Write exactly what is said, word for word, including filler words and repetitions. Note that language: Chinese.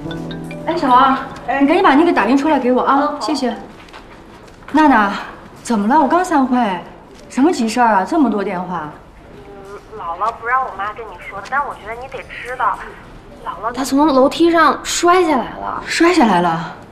哎，小王，你赶紧把那个打印出来给我啊，谢谢。娜娜，怎么了？我刚散会，什么急事儿啊？这么多电话。 嗯，姥姥不让我妈跟你说的，但是我觉得你得知道，姥姥她从楼梯上摔下来了。 摔下来了？